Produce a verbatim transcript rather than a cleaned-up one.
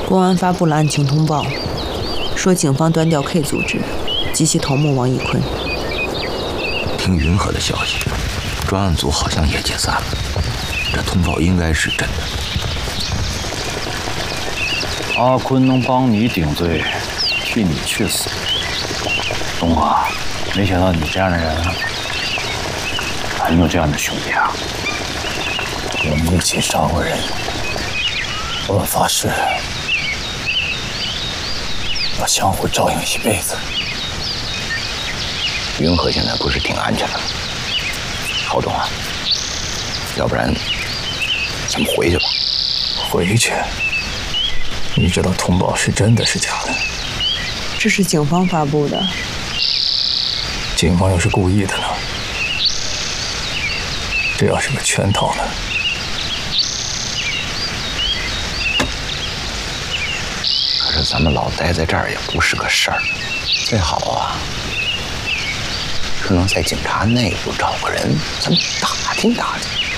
公安发布了案情通报，说警方端掉 K 组织，及其头目王一坤。 听云河的消息，专案组好像也解散了，这通报应该是真的。 阿坤能帮你顶罪，替你去死。东河，没想到你这样的人还能有这样的兄弟啊！ 我们一起杀过人，我们发誓要相互照应一辈子。 云河现在不是挺安全的吗？郝总啊，要不然咱们回去吧。 回去？你知道通报是真的是假的？ 这是警方发布的。 警方要是故意的呢？这要是个圈套呢？ 可是咱们老待在这儿也不是个事儿，最好啊是能在警察内部找个人，咱们打听打听。